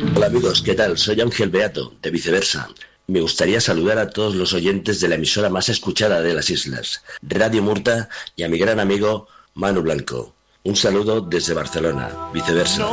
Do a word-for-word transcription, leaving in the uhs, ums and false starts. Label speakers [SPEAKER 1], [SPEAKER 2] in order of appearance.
[SPEAKER 1] Hola amigos, ¿qué tal? Soy Ángel Beato, de Viceversa. Me gustaría saludar a todos los oyentes de la emisora más escuchada de las islas, Radio Murta, y a mi gran amigo Manu Blanco. Un saludo desde Barcelona, Viceversa.